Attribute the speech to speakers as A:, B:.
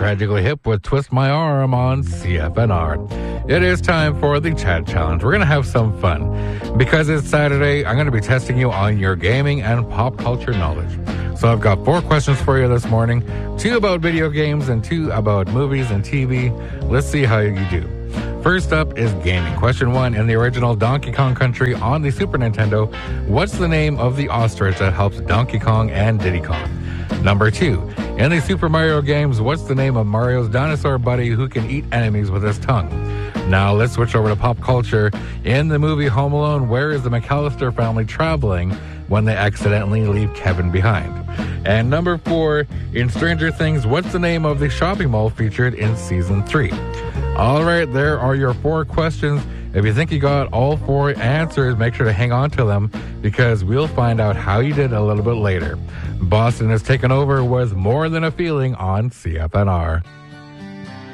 A: Tragically Hip with Twist My Arm on CFNR. It is time for the Chat Challenge. We're going to have some fun. Because it's Saturday, I'm going to be testing you on your gaming and pop culture knowledge. So I've got 4 questions for you this morning, 2 about video games and 2 about movies and TV. Let's see how you do. First up is gaming. Question 1, in the original Donkey Kong Country on the Super Nintendo, what's the name of the ostrich that helps Donkey Kong and Diddy Kong? Number 2, in the Super Mario games, what's the name of Mario's dinosaur buddy who can eat enemies with his tongue? Now let's switch over to pop culture. In the movie Home Alone, where is the McAllister family traveling when they accidentally leave Kevin behind? And number 4, in Stranger Things, what's the name of the shopping mall featured in season 3? All right, there are your 4 questions. If you think you got all 4 answers, make sure to hang on to them because we'll find out how you did a little bit later. Boston has taken over with More Than a Feeling on CFNR.